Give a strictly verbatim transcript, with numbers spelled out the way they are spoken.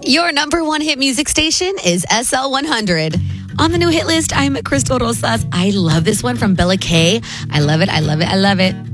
Your number one hit music station is S L one hundred. On the new hit list, I'm Crystal Rosas. I love this one from Bella K. I love it. I love it. I love it.